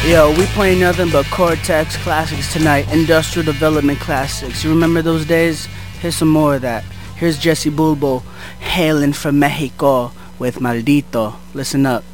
Yo, we playing nothing but Cortex classics tonight, industrial development classics. You remember those days? Here's some more of that. Here's Jesse Bulbo, hailing from Mexico with Maldito. Listen up.